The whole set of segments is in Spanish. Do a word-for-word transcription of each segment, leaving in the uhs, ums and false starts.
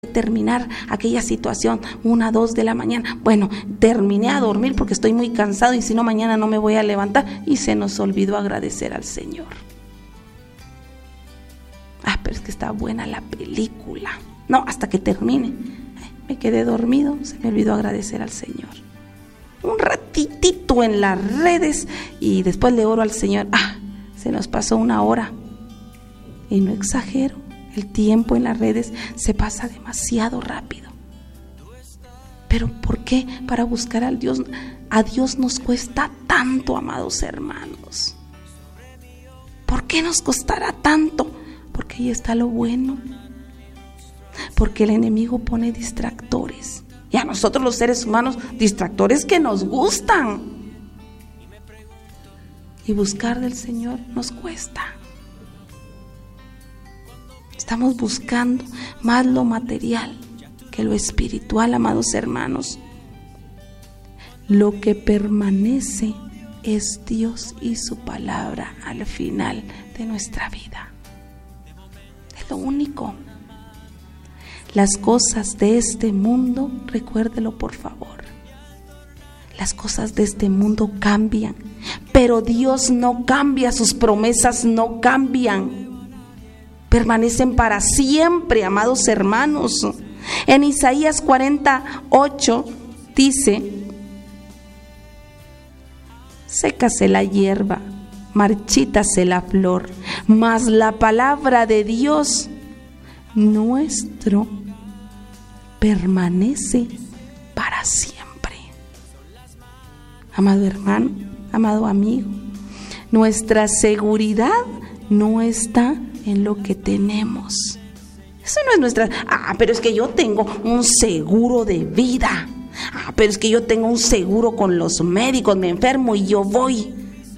terminar aquella situación, una, dos de la mañana. Bueno, terminé a dormir porque estoy muy cansado y si no mañana no me voy a levantar, y se nos olvidó agradecer al Señor. Ah, pero es que está buena la película. No, hasta que termine. Me quedé dormido, se me olvidó agradecer al Señor. Un ratitito en las redes y después le oro al Señor. Ah, se nos pasó una hora. Y no exagero, el tiempo en las redes se pasa demasiado rápido. ¿Pero por qué? Para buscar a Dios, a Dios nos cuesta tanto, amados hermanos. ¿Por qué nos costará tanto? Porque ahí está lo bueno. Porque el enemigo pone distractores. Y a nosotros los seres humanos, distractores que nos gustan. Y buscar del Señor nos cuesta. Estamos buscando más lo material que lo espiritual, amados hermanos. Lo que permanece es Dios y su palabra al final de nuestra vida. Es lo único. Las cosas de este mundo, recuérdelo por favor. Las cosas de este mundo cambian, pero Dios no cambia, sus promesas no cambian. Permanecen para siempre, amados hermanos. En Isaías cuarenta y ocho dice: sécase la hierba, marchítase la flor, mas la palabra de Dios nuestro permanece para siempre. Amado hermano, amado amigo, nuestra seguridad no está en lo que tenemos. Eso no es nuestra. Ah, pero es que yo tengo un seguro de vida. Ah, pero es que yo tengo un seguro con los médicos, me enfermo y yo voy.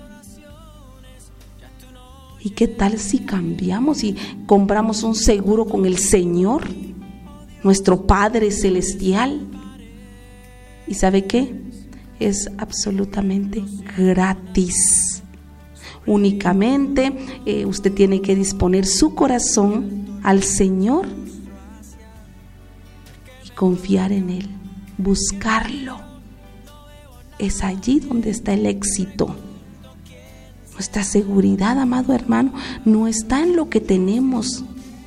¿Y qué tal si cambiamos y compramos un seguro con el Señor, nuestro Padre Celestial? ¿Y sabe qué? Es absolutamente gratis. Únicamente eh, usted tiene que disponer su corazón al Señor y confiar en Él, buscarlo. Es allí donde está el éxito. Nuestra seguridad, amado hermano, no está en lo que tenemos,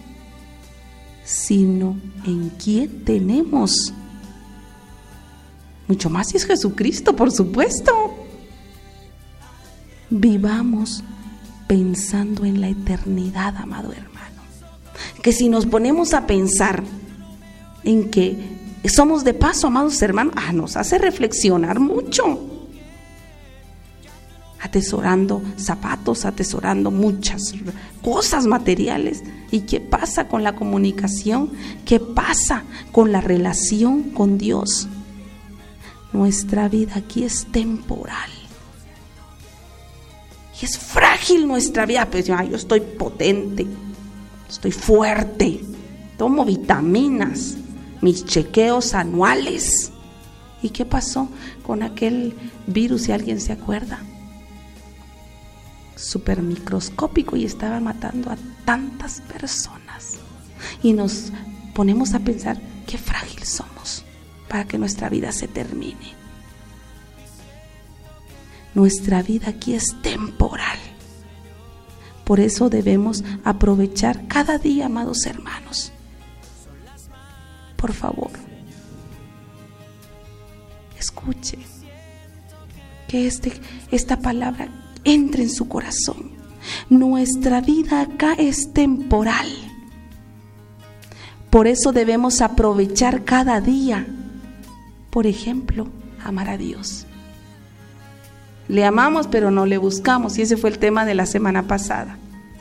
sino en quién tenemos. Mucho más si es Jesucristo, por supuesto. Vivamos pensando en la eternidad, amado hermano. Que si nos ponemos a pensar en que somos de paso, amados hermanos, ah, nos hace reflexionar mucho. Atesorando zapatos, atesorando muchas cosas materiales. ¿Y qué pasa con la comunicación? ¿Qué pasa con la relación con Dios? Nuestra vida aquí es temporal. Y es frágil nuestra vida. Pues ah, yo estoy potente, estoy fuerte, tomo vitaminas, mis chequeos anuales. ¿Y qué pasó con aquel virus, si alguien se acuerda? Súper microscópico y estaba matando a tantas personas. Y nos ponemos a pensar qué frágil somos para que nuestra vida se termine. Nuestra vida aquí es temporal. Por eso debemos aprovechar cada día, amados hermanos. Por favor, escuche que este, esta palabra entre en su corazón. Nuestra vida acá es temporal. Por eso debemos aprovechar cada día. Por ejemplo, amar a Dios. Le amamos, pero no le buscamos. Y ese fue el tema de la semana pasada.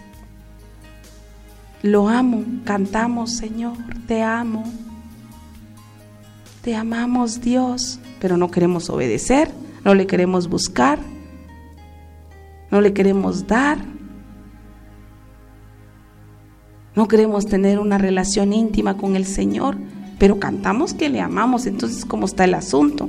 Lo amo, cantamos: Señor, te amo. Te amamos, Dios. Pero no queremos obedecer, no le queremos buscar, no le queremos dar, no queremos tener una relación íntima con el Señor, pero cantamos que le amamos. Entonces, ¿cómo está el asunto?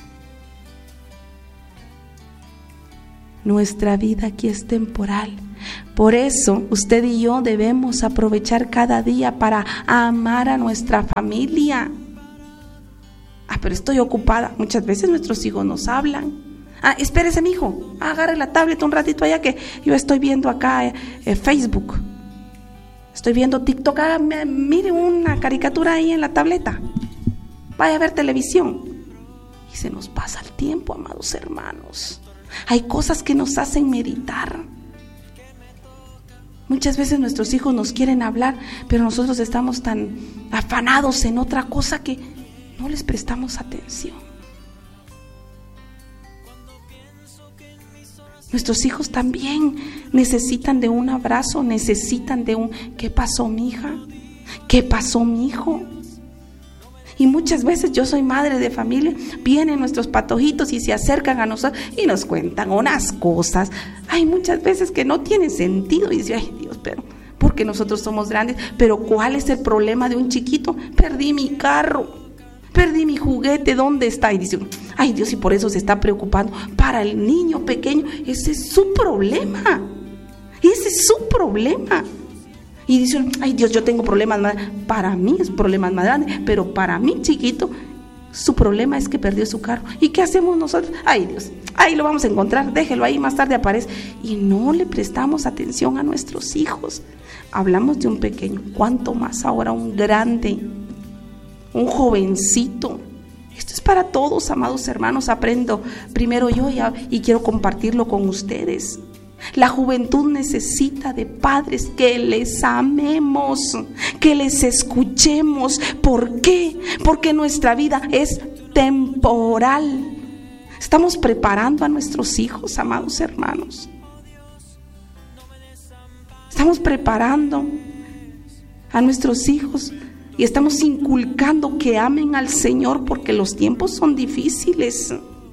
Nuestra vida aquí es temporal. Por eso usted y yo debemos aprovechar cada día para amar a nuestra familia. Ah, pero estoy ocupada. Muchas veces nuestros hijos nos hablan. Ah, espérese, mijo, agarre la tablet un ratito allá que yo estoy viendo acá eh, Facebook. Estoy viendo TikTok. Ah, me, mire una caricatura ahí en la tableta. Vaya a ver televisión. Y se nos pasa el tiempo, amados hermanos. Hay cosas que nos hacen meditar. Muchas veces nuestros hijos nos quieren hablar, pero nosotros estamos tan afanados en otra cosa que no les prestamos atención. Nuestros hijos también necesitan de un abrazo, necesitan de un ¿qué pasó, mi hija? ¿Qué pasó, mi hijo? Y muchas veces yo soy madre de familia, vienen nuestros patojitos y se acercan a nosotros y nos cuentan unas cosas. Hay muchas veces que no tienen sentido y dice, ay Dios, pero porque nosotros somos grandes, pero ¿cuál es el problema de un chiquito? Perdí mi carro, perdí mi juguete, ¿dónde está? Y dice, ay Dios, y por eso se está preocupando. Para el niño pequeño, ese es su problema, ese es su problema. Y dicen, ay Dios, yo tengo problemas más. Para mí es problemas más grandes, pero para mi chiquito, su problema es que perdió su carro. ¿Y qué hacemos nosotros? Ay Dios, ahí lo vamos a encontrar, déjelo ahí, más tarde aparece. Y no le prestamos atención a nuestros hijos. Hablamos de un pequeño, cuánto más ahora un grande, un jovencito. Esto es para todos, amados hermanos. Aprendo primero yo y, y quiero compartirlo con ustedes. La juventud necesita de padres que les amemos, que les escuchemos. ¿Por qué? Porque nuestra vida es temporal. Estamos preparando a nuestros hijos, amados hermanos. Estamos preparando a nuestros hijos y estamos inculcando que amen al Señor porque los tiempos son difíciles.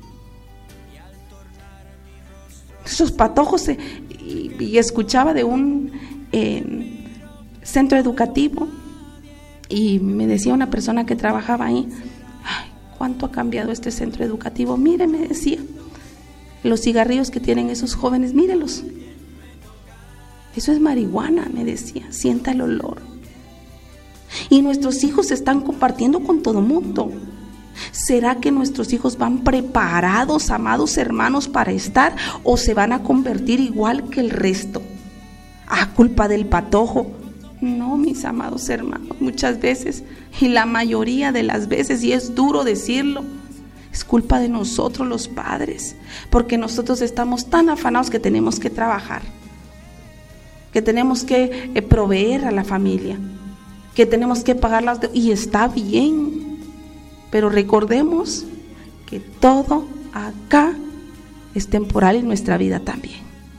Esos patojos eh, y, y escuchaba de un eh, centro educativo y me decía una persona que trabajaba ahí, ay, cuánto ha cambiado este centro educativo. Mire, me decía, los cigarrillos que tienen esos jóvenes, mírelos, eso es marihuana, me decía, sienta el olor. Y nuestros hijos se están compartiendo con todo mundo. ¿Será que nuestros hijos van preparados, amados hermanos, para estar o se van a convertir igual que el resto? ¿A culpa del patojo? No, mis amados hermanos, muchas veces, y la mayoría de las veces, y es duro decirlo, es culpa de nosotros los padres, porque nosotros estamos tan afanados que tenemos que trabajar, que tenemos que eh, proveer a la familia, que tenemos que pagar las deudas, y está bien. Pero recordemos que todo acá es temporal y nuestra vida también.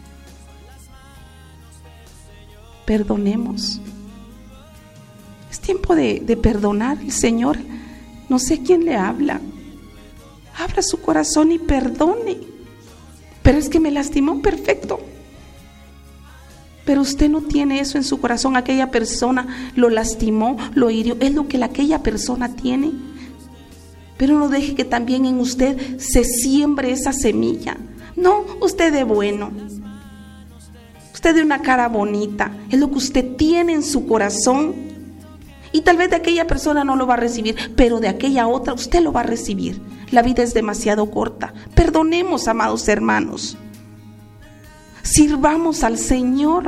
Perdonemos. Es tiempo de, de perdonar. El Señor, no sé quién le habla. Abra su corazón y perdone. Pero es que me lastimó, perfecto. Pero usted no tiene eso en su corazón. Aquella persona lo lastimó, lo hirió. Es lo que la, aquella persona tiene. Pero no deje que también en usted se siembre esa semilla. No, usted de bueno, usted de una cara bonita, es lo que usted tiene en su corazón. Y tal vez de aquella persona no lo va a recibir, pero de aquella otra usted lo va a recibir. La vida es demasiado corta. Perdonemos, amados hermanos. Sirvamos al Señor.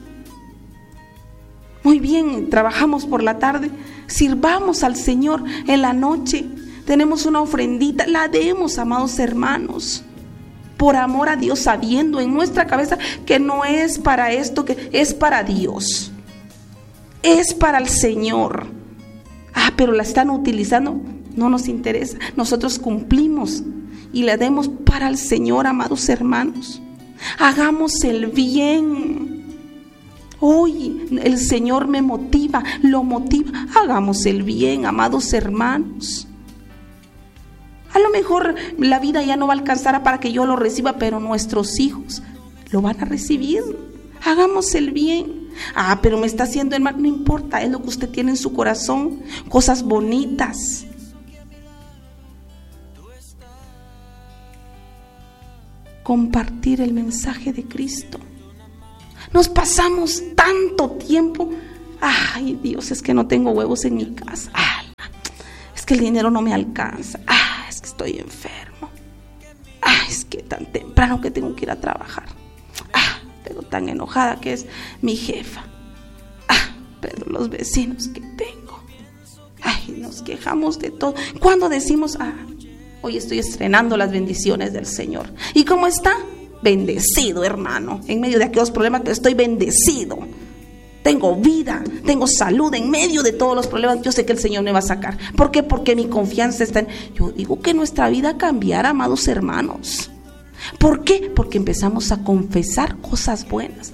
Muy bien, trabajamos por la tarde, sirvamos al Señor en la noche. Tenemos una ofrendita, la demos, amados hermanos, por amor a Dios, sabiendo en nuestra cabeza que no es para esto, que es para Dios, es para el Señor. Ah, pero la están utilizando, no nos interesa. Nosotros cumplimos y la demos para el Señor, amados hermanos. Hagamos el bien. Hoy el Señor me motiva, lo motiva. Hagamos el bien, amados hermanos. A lo mejor la vida ya no va a alcanzar para que yo lo reciba, pero nuestros hijos lo van a recibir. Hagamos el bien. Ah, pero me está haciendo el mal. No importa, es lo que usted tiene en su corazón. Cosas bonitas. Compartir el mensaje de Cristo. Nos pasamos tanto tiempo. Ay, Dios, es que no tengo huevos en mi casa. Ah, es que el dinero no me alcanza. Ah, es que estoy enfermo. Ah, es que tan temprano que tengo que ir a trabajar. Ah, pero tan enojada que es mi jefa. Ah, pero los vecinos que tengo. Ay, nos quejamos de todo. Cuando decimos, ah, hoy estoy estrenando las bendiciones del Señor. ¿Y cómo está? Bendecido, hermano. En medio de aquellos problemas, pero estoy bendecido. Tengo vida, tengo salud en medio de todos los problemas. Yo sé que el Señor me va a sacar. ¿Por qué? Porque mi confianza está en... Yo digo que nuestra vida cambiará, amados hermanos. ¿Por qué? Porque empezamos a confesar cosas buenas.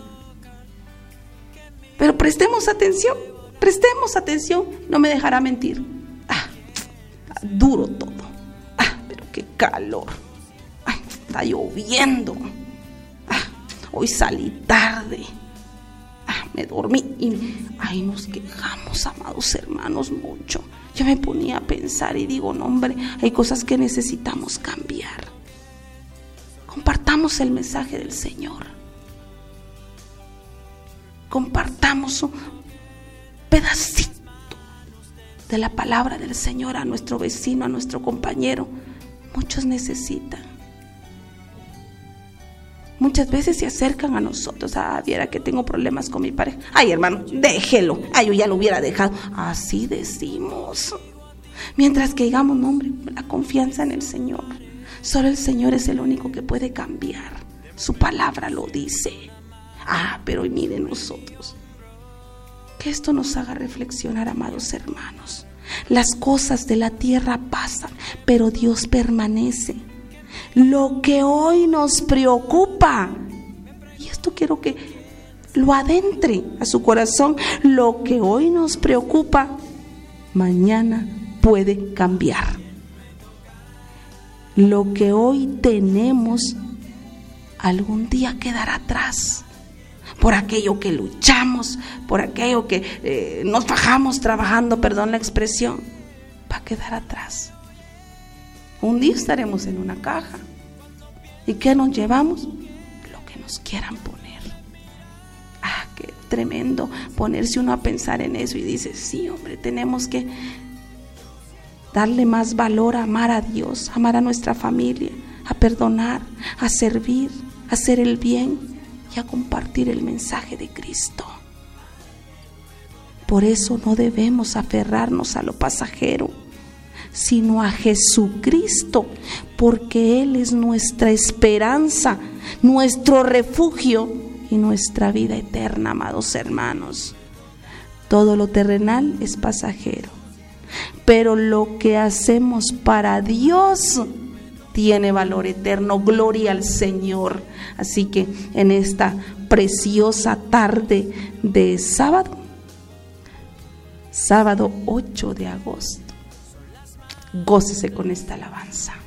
Pero prestemos atención, prestemos atención. No me dejará mentir. Ah, duro todo. Ah, pero qué calor. Ah, está lloviendo. Ah, hoy salí tarde. Me dormí y ay, nos quejamos, amados hermanos, mucho. Yo me ponía a pensar y digo, no, hombre, hay cosas que necesitamos cambiar. Compartamos el mensaje del Señor. Compartamos un pedacito de la palabra del Señor a nuestro vecino, a nuestro compañero. Muchos necesitan. Muchas veces se acercan a nosotros. Ah, viera que tengo problemas con mi pareja. Ay, hermano, déjelo. Ay, yo ya lo hubiera dejado. Así decimos. Mientras que digamos, no, hombre, la confianza en el Señor. Solo el Señor es el único que puede cambiar. Su palabra lo dice. Ah, pero miren nosotros. Que esto nos haga reflexionar, amados hermanos. Las cosas de la tierra pasan, pero Dios permanece. Lo que hoy nos preocupa, y esto quiero que lo adentre a su corazón, lo que hoy nos preocupa, mañana puede cambiar. Lo que hoy tenemos, algún día quedará atrás. Por aquello que luchamos, por aquello que eh, nos fajamos trabajando, perdón la expresión, va a quedar atrás. Un día estaremos en una caja. ¿Y qué nos llevamos? Lo que nos quieran poner. Ah, qué tremendo ponerse uno a pensar en eso y dice, sí, hombre, tenemos que darle más valor a amar a Dios, amar a nuestra familia, a perdonar, a servir, a hacer el bien y a compartir el mensaje de Cristo. Por eso no debemos aferrarnos a lo pasajero, sino a Jesucristo, porque Él es nuestra esperanza, nuestro refugio y nuestra vida eterna, amados hermanos. Todo lo terrenal es pasajero, pero lo que hacemos para Dios tiene valor eterno. Gloria al Señor. Así que en esta preciosa tarde de sábado, sábado ocho de agosto, gócese con esta alabanza.